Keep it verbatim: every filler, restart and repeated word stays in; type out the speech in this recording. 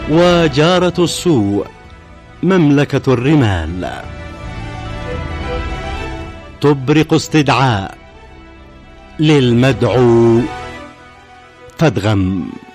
وجارة السوء مملكة الرمال، تبرق استدعاء للمدعو فادغم.